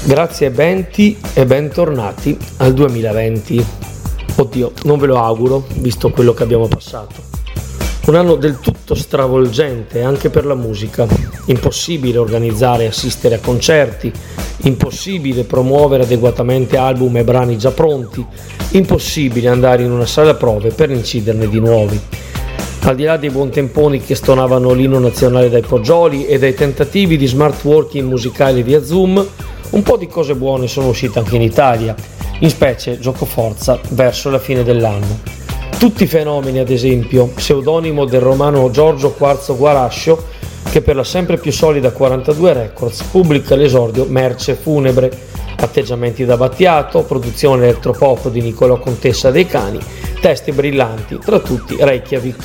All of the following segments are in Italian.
Grazie Benti e bentornati al 2020. Oddio, non ve lo auguro, visto quello che abbiamo passato. Un anno del tutto stravolgente anche per la musica. Impossibile organizzare e assistere a concerti, impossibile promuovere adeguatamente album e brani già pronti, impossibile andare in una sala prove per inciderne di nuovi. Al di là dei buontemponi che stonavano l'inno nazionale dai poggioli e dai tentativi di smart working musicali via Zoom, un po' di cose buone sono uscite anche in Italia, in specie Giocoforza verso la fine dell'anno. Tutti i fenomeni, ad esempio, pseudonimo del romano Giorgio Quarzo Guarascio, che per la sempre più solida 42 Records pubblica l'esordio Merce Funebre, atteggiamenti da Battiato, produzione elettropop di Niccolò Contessa dei Cani, testi brillanti, tra tutti Reykjavik.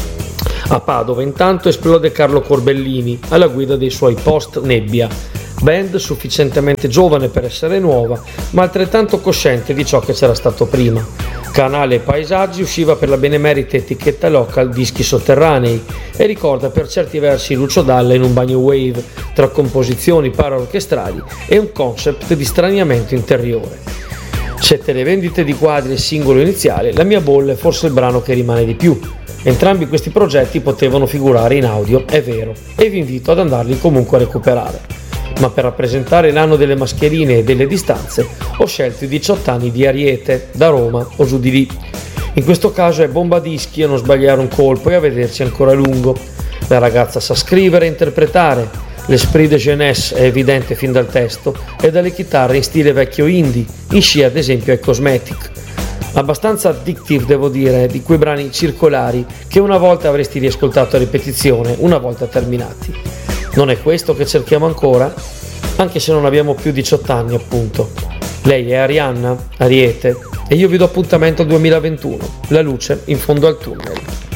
A Padova intanto esplode Carlo Corbellini alla guida dei suoi Post Nebbia, band sufficientemente giovane per essere nuova, ma altrettanto cosciente di ciò che c'era stato prima. Canale Paesaggi usciva per la benemerita etichetta local Dischi Sotterranei e ricorda per certi versi Lucio Dalla in un bagno wave tra composizioni paraorchestrali e un concept di straniamento interiore. Se te le vendite di quadri e singolo iniziale, La mia bolla è forse il brano che rimane di più. Entrambi questi progetti potevano figurare in audio, è vero, e vi invito ad andarli comunque a recuperare. Ma per rappresentare l'anno delle mascherine e delle distanze ho scelto i 18 anni di Ariete, da Roma o giù di lì. In questo caso è bomba dischi a non sbagliare un colpo e a vederci ancora a lungo. La ragazza sa scrivere e interpretare, l'esprit de jeunesse è evidente fin dal testo e dalle chitarre in stile vecchio indie, in scia ad esempio ai Cosmetic. Abbastanza addictive, devo dire, di quei brani circolari che una volta avresti riascoltato a ripetizione, una volta terminati. Non è questo che cerchiamo ancora? Anche se non abbiamo più 18 anni, appunto. Lei è Arianna, Ariete, e io vi do appuntamento al 2021, la luce in fondo al tunnel.